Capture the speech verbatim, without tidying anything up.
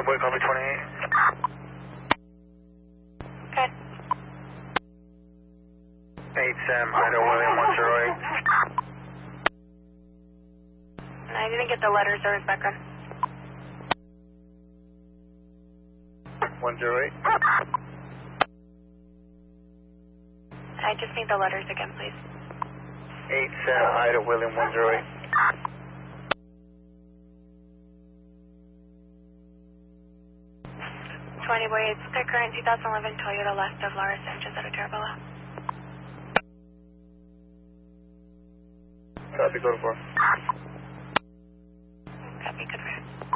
boy, copy twenty-eight. Good. eight Sam, Ida William one zero eight. I didn't get the letters or his background. one zero eight. I just need the letters again, please. eight Sam, Ida William one zero eight. twenty boy, it's the current two thousand eleven Toyota left of Laura Sanchez out of Terabella. Copy, go to four. Copy, good for him.